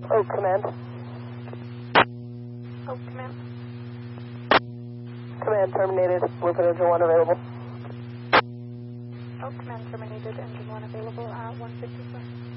Oak Command. Oak Command. Command terminated. Bluefin engine 1 available. Oak Command terminated. Engine 1 available at 154.